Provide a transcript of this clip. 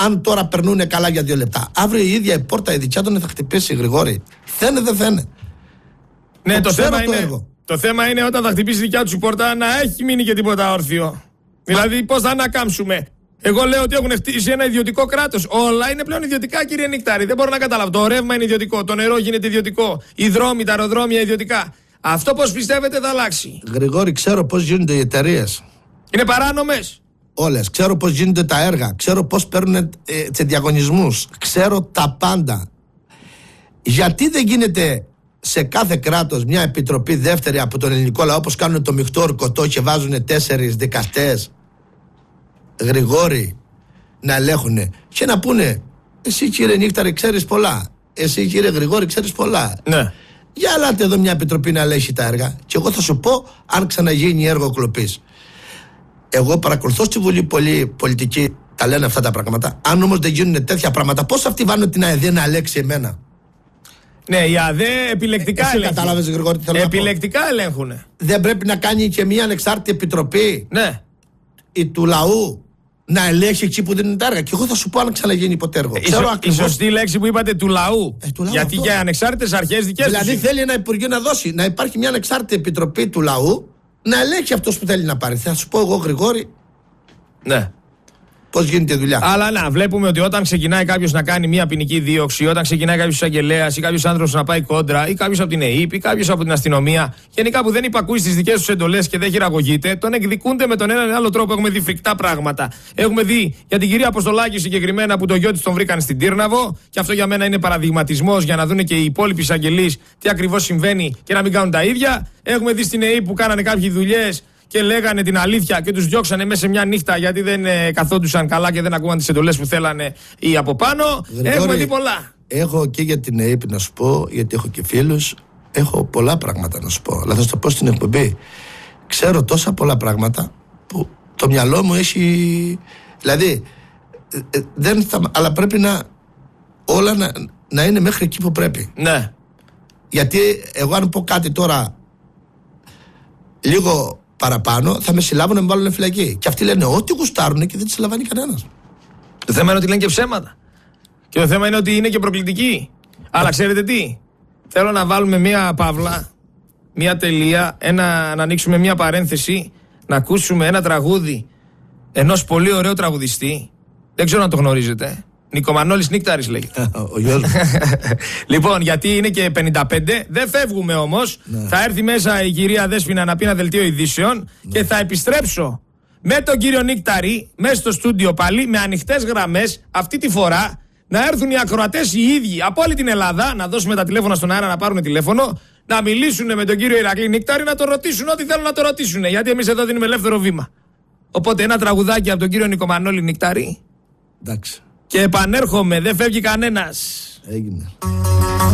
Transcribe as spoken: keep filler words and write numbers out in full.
αν τώρα περνούν καλά για δύο λεπτά. Αύριο η ίδια η πόρτα η δικιά του θα χτυπήσει, Γρηγόρη. Θένε δεν θένε. Ναι, το, το, θέμα το, είναι, το θέμα είναι όταν θα χτυπήσει η δικιά του η πόρτα να έχει μείνει και τίποτα όρθιο. Μα... Δηλαδή, πώς θα ανακάμψουμε. Εγώ λέω ότι έχουν χτίσει ένα ιδιωτικό κράτος. Όλα είναι πλέον ιδιωτικά, κύριε Νικτάρη. Δεν μπορώ να καταλάβω. Το ρεύμα είναι ιδιωτικό, το νερό γίνεται ιδιωτικό, οι δρόμοι, τα αεροδρόμια ιδιωτικά. Αυτό πώς πιστεύετε θα αλλάξει? Γρηγόρη, ξέρω πώς γίνονται οι εταιρείες. Είναι παράνομες. Όλες. Ξέρω πώς γίνονται τα έργα. Ξέρω πώς παίρνουν ε, σε διαγωνισμούς. Ξέρω τα πάντα. Γιατί δεν γίνεται σε κάθε κράτος μια επιτροπή δεύτερη από τον ελληνικό λαό, όπως κάνουν το μειχτό ορκωτό και βάζουν τέσσερις δικαστές, Γρηγόρη, να ελέγχουν και να πούνε, εσύ κύριε Νίκταρη ξέρεις πολλά, εσύ κύριε Γρηγόρη ξέρεις πολλά. Ναι. Για ελάτε εδώ μια επιτροπή να ελέγχει τα έργα και εγώ θα σου πω αν ξαναγίνει έργο κλοπής. Εγώ παρακολουθώ στη Βουλή πολλοί πολιτικοί τα λένε αυτά τα πράγματα. Αν όμως δεν γίνουν τέτοια πράγματα, πώς αυτοί βάλουν την ΑΕΔ να ελέγξει εμένα? Ναι, οι ΑΔΕ επιλεκτικά Εσύ ελέγχουν. κατάλαβες, Γρηγόρη, τι θέλω επιλεκτικά να πω. ελέγχουν. Δεν πρέπει να κάνει και μια ανεξάρτητη επιτροπή, ναι, η του λαού, να ελέγχει εκεί που δίνουν τα έργα? Και εγώ θα σου πω αν ξαναγίνει ποτέ έργο. Η, σω, η σωστή λέξη που είπατε του λαού. Ε, του λαού. Γιατί αυτό. για ανεξάρτητες αρχές δικές τους. Δηλαδή θέλει ένα υπουργείο να δώσει, να υπάρχει μια ανεξάρτητη επιτροπή του λαού να ελέγχει αυτός που θέλει να πάρει. Θα σου πω εγώ, Γρηγόρη, ναι, πώς γίνεται η δουλειά. Αλλά να βλέπουμε ότι όταν ξεκινάει κάποιος να κάνει μια ποινική δίωξη, όταν ξεκινάει κάποιος εισαγγελέας ή κάποιος άνθρωπος να πάει κόντρα ή κάποιος από την ΕΥΠ ή κάποιος από την αστυνομία, γενικά που δεν υπακούει στις δικές τους εντολές και δεν χειραγωγείται, τον εκδικούνται με τον έναν ή άλλο τρόπο. Έχουμε δει φρικτά πράγματα. Έχουμε δει για την κυρία Αποστολάκη συγκεκριμένα που το γιο της τον βρήκαν στην Τύρναβο, και αυτό για μένα είναι παραδειγματισμός για να δουν και οι υπόλοιποι εισαγγελείς τι ακριβώς συμβαίνει και να μην κάνουν τα ίδια. Έχουμε δει στην ΕΥΠ που κάνανε κάποιοι δουλειές και λέγανε την αλήθεια και τους διώξανε μέσα σε μια νύχτα γιατί δεν ε, καθόντουσαν καλά και δεν ακούγαν τις εντολές που θέλανε ή από πάνω. Γρηγόρη, έχουμε δει πολλά. Έχω και για την ΕΕΠ να σου πω, γιατί έχω και φίλους, έχω πολλά πράγματα να σου πω. Αλλά θα σου το πω στην εκπομπή. Ξέρω τόσα πολλά πράγματα που το μυαλό μου έχει. Δηλαδή, ε, ε, δεν θα, αλλά πρέπει να όλα να, να είναι μέχρι εκεί που πρέπει. Ναι. Γιατί εγώ αν πω κάτι τώρα λίγο παραπάνω, θα με συλλάβουν να με βάλουν φυλακή. Και αυτοί λένε ό,τι γουστάρουν και δεν τις συλλαμβάνει κανένας. Το θέμα είναι ότι λένε και ψέματα. Και το θέμα είναι ότι είναι και προκλητικοί. Αλλά ξέρετε τι? Θέλω να βάλουμε μία παύλα, μία τελεία, ένα, να ανοίξουμε μία παρένθεση, να ακούσουμε ένα τραγούδι ενός πολύ ωραίου τραγουδιστή. Δεν ξέρω αν το γνωρίζετε. Νικομανόλης Νίκταρης λέγεται. Ο γιος μου. Λοιπόν, γιατί είναι και πενήντα πέντε, δεν φεύγουμε όμως. Ναι. Θα έρθει μέσα η κυρία Δέσποινα να πει ένα δελτίο ειδήσεων, ναι, και θα επιστρέψω με τον κύριο Νίκταρη μέσα στο στούντιο πάλι με ανοιχτές γραμμές. Αυτή τη φορά να έρθουν οι ακροατές οι ίδιοι από όλη την Ελλάδα, να δώσουμε τα τηλέφωνα στον αέρα να πάρουν τηλέφωνο, να μιλήσουν με τον κύριο Ηρακλή Νίκταρη, να το ρωτήσουν ό,τι θέλουν να το ρωτήσουν. Γιατί εμείς εδώ δίνουμε ελεύθερο βήμα. Οπότε ένα τραγουδάκι από τον κύριο Νικομανόλη Νίκταρη. Εντάξει. Και επανέρχομαι, δεν φεύγει κανένας. Έγινε.